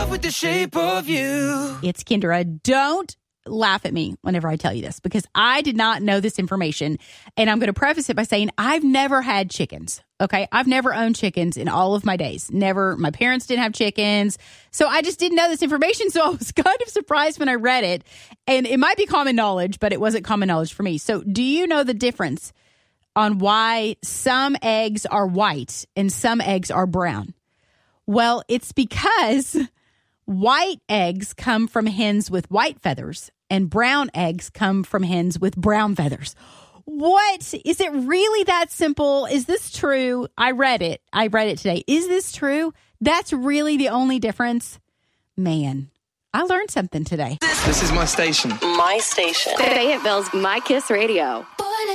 love with the shape of you. It's Kendra. Don't laugh at me whenever I tell you this because I did not know this information. And I'm going to preface it by saying I've never had chickens. Okay. I've never owned chickens in all of my days. Never. My parents didn't have chickens. So I just didn't know this information. So I was kind of surprised when I read it. And it might be common knowledge, but it wasn't common knowledge for me. So do you know the difference on why some eggs are white and some eggs are brown? Well, it's because white eggs come from hens with white feathers and brown eggs come from hens with brown feathers. What? Is it really that simple? Is this true? I read it today. Is this true? That's really the only difference? Man, I learned something today. This is my station. My station. Fayetteville's My Kiss Radio.